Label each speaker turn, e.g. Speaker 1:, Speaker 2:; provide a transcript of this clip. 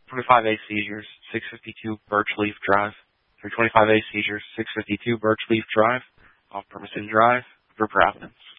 Speaker 1: 25A seizures, 652 Birchleaf Drive. 325A seizures, 652 Birchleaf Drive, off-premise in Drive, for Providence.